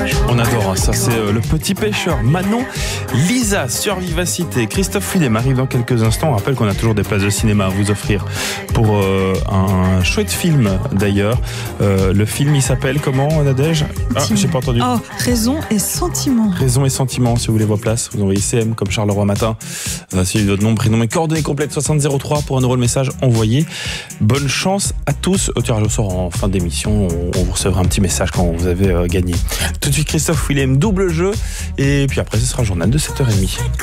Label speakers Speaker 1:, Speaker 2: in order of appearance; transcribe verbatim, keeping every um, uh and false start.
Speaker 1: On adore, hein. Ça c'est euh, Le Petit Pêcheur. Manon, Lisa sur Vivacité. Christophe Willem arrive dans quelques instants. On rappelle qu'on a toujours des places de cinéma à vous offrir pour euh, un chouette film d'ailleurs. Euh, le film il s'appelle comment, Nadège? Ah, j'ai pas entendu.
Speaker 2: Oh, Raison et Sentiment.
Speaker 1: Raison et Sentiment, si vous voulez vos places, vous envoyez C M comme Charleroi Matin. Euh, si votre nom, prénom et coordonnées complètes soixante zéro trois pour un euro le message envoyé. Bonne chance à tous. Au tirage au sort en fin d'émission, on, on vous recevra un petit message quand vous avez euh, gagné. Tout de suite Christophe Willem, double jeu. Et puis après ce sera le journal de sept heures trente.